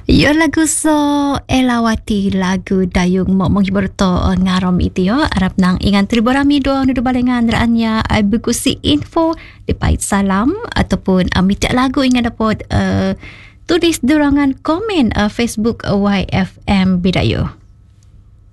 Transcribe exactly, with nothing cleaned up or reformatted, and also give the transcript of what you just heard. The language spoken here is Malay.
Ya lagu so elawati lagu dayung mo menghibur to ngarom itu yo Arab nang ingan tribo rami do nudu balengan raanya begusi info di pait salam ataupun uh, mitak lagu ingat dapat uh, tulis durangan komen uh, Facebook Y F M Bidayu.